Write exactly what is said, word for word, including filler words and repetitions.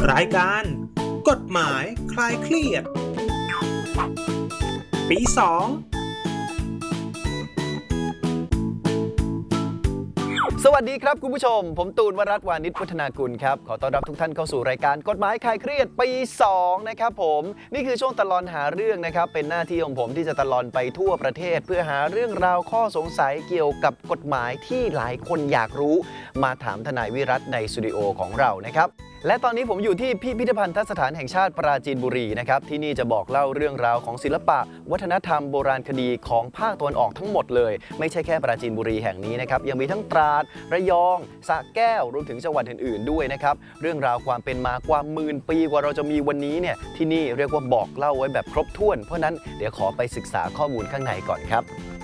รายการกฎหมายคลายเครียดปีสองสวัสดีครับคุณผู้ชมผมตูนวรัตน์วานิชวัฒนากุลครับขอต้อนรับทุกท่านเข้าสู่รายการกฎหมายคลายเครียดปีสองนะครับผมนี่คือช่วงตลอดหาเรื่องนะครับเป็นหน้าที่ของผมที่จะตลอดไปทั่วประเทศเพื่อหาเรื่องราวข้อสงสัยเกี่ยวกับกฎหมายที่หลายคนอยากรู้มาถามทนายวิรัตน์ในสตูดิโอของเรานะครับและตอนนี้ผมอยู่ที่พิพิธภัณฑสถานแห่งชาติปราจีนบุรีนะครับที่นี่จะบอกเล่าเรื่องราวของศิลปะวัฒนธรรมโบราณคดีของภาคตะวันออกทั้งหมดเลยไม่ใช่แค่ปราจีนบุรีแห่งนี้นะครับยังมีทั้งตราดระยองสระแก้วรวมถึงจังหวัดอื่นๆด้วยนะครับเรื่องราวความเป็นมากว่าหมื่นปีกว่าเราจะมีวันนี้เนี่ยที่นี่เรียกว่าบอกเล่าไว้แบบครบถ้วนเพราะนั้นเดี๋ยวขอไปศึกษาข้อมูลข้างในก่อนครับ